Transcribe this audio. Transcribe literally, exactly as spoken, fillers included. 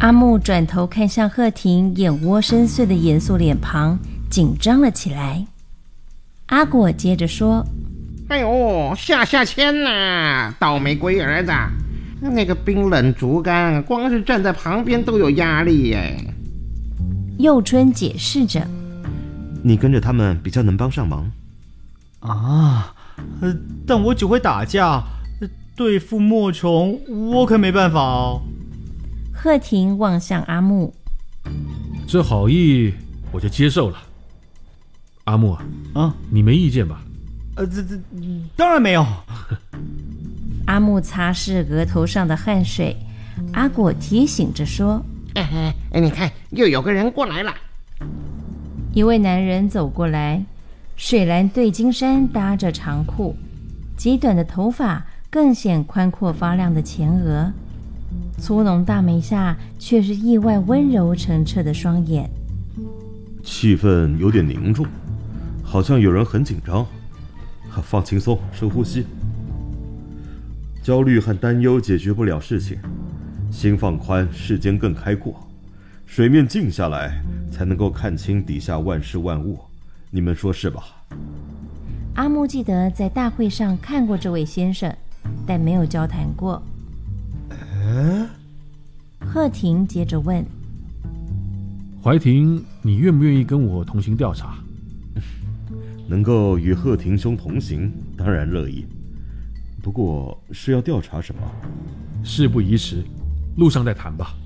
阿木转头看向贺婷眼窝深邃的严肃脸庞，紧张了起来。阿果接着说： 哎呦，下下签呐，倒霉龟儿子！那个冰冷竹竿，光是站在旁边都有压力耶。 佑春解释着： 你跟着他们比较能帮上忙。 啊，呃，但我只会打架，对付莫虫，我可没办法哦。 贺婷望向阿木： 这好意我就接受了。阿木啊， 啊， 你没意见吧？ 呃，这这当然没有。 阿木擦拭额头上的汗水，阿果提醒着说： 哎哎，你看，又有个人过来了。 一位男人走过来，水蓝对襟衫搭着长裤，极短的头发更显宽阔发亮的前额，粗浓大眉下却是意外温柔澄澈的双眼。 气氛有点凝重，好像有人很紧张。放轻松，深呼吸。焦虑和担忧解决不了事情，心放宽，世间更开阔。水面静下来，才能够看清底下万事万物。你们说是吧？ 阿木记得在大会上看过这位先生，但没有交谈过。 哎， 贺婷接着问： 怀婷，你愿不愿意跟我同行调查？ 能够与贺廷兄同行，当然乐意。不过是要调查什么？ 事不宜迟，路上再谈吧。